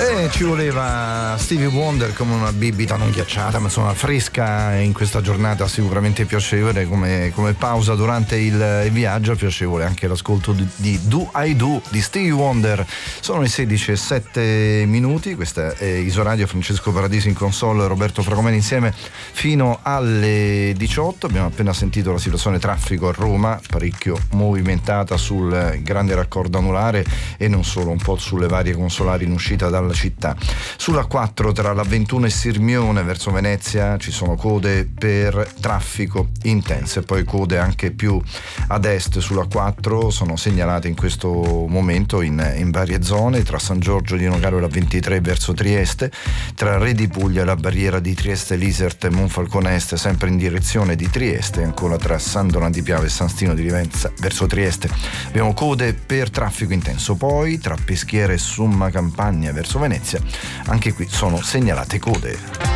Ci voleva Stevie Wonder come una bibita non ghiacciata, ma insomma fresca in questa giornata, sicuramente piacevole come pausa durante il viaggio, piacevole anche l'ascolto di Do I Do di Stevie Wonder. Sono le 16:07, questa è Isoradio, Francesco Paradisi in console, Roberto Fragomeni insieme fino alle 18. Abbiamo appena sentito la situazione traffico a Roma, parecchio movimentata sul grande raccordo anulare e non solo, un po' sulle varie consolari in uscita dalla città. Sulla 4 tra la 21 e Sirmione verso Venezia ci sono code per traffico intenso e poi code anche più ad est. Sulla 4 sono segnalate in questo momento in varie zone, tra San Giorgio di Nogaro e la 23 verso Trieste, tra Re di Puglia e la barriera di Trieste Lisert e Monfalcone Est sempre in direzione di Trieste, e ancora tra San Donan di Piave e San Stino di Livenza verso Trieste abbiamo code per traffico intenso. Poi tra Peschiera e Somma Campagna verso Venezia, anche qui sono segnalate code.